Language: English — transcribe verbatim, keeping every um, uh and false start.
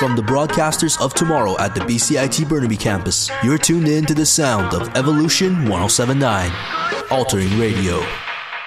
From the broadcasters of tomorrow at the B C I T Burnaby campus, you're tuned in to the sound of Evolution one oh seven point nine, Altering Radio.